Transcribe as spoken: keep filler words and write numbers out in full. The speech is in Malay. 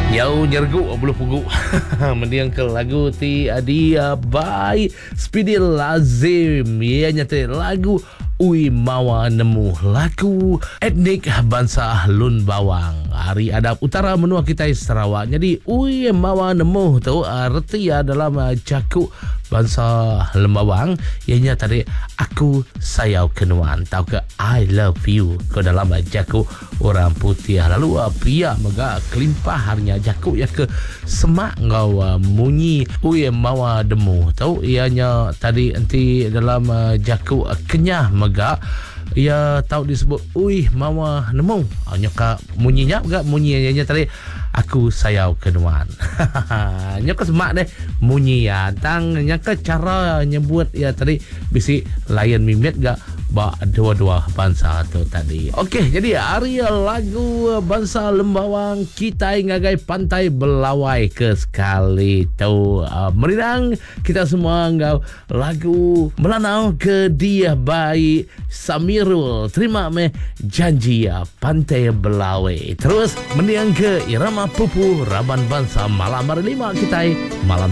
Jauh nyergu bulu pugu. Mendiang ke lagu ti adia by Speedy Lazim. Ia nyata lagu Ui Mawa Nemu, lagu etnik bangsa Lun Bawang. Hari Adab Utara menua kita Sarawak. Jadi Ui Mawa Nemu tu arti dalam cakup bangsa Lembawang ianya tadi aku sayau kenuan tau ke I love you ke dalam jaku orang putih lalu pria mega kelimpah harinya jaku ya ke semak ngau munyi ui mawa demu tau ianya tadi nanti dalam jaku kenyah mega ia tahu disebut ui mawa nemu hanya ka munyinya enggak munyinya tadi aku sayau kenuan. Nya ke semak deh munyi ya tang nya ke cara nyebut ya tadi bisi layan mimit gak ba dua-dua bangsa tu tadi. Okey, jadi hari lagu bangsa Lembawang kita ngagai pantai Belawai ke sekali tu. Uh, merinang kita semua ngau lagu melanau ke dia baik Samirul. Terima me janji ya pantai Belawai. Terus meniang ke irama pupu Raban Bangsa malam hari lima kita malam